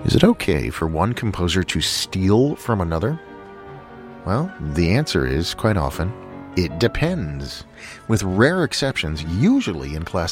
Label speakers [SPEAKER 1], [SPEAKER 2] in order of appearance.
[SPEAKER 1] Is it okay for one composer to steal from another? Well, the answer is, quite often, it depends. With rare exceptions, usually in classical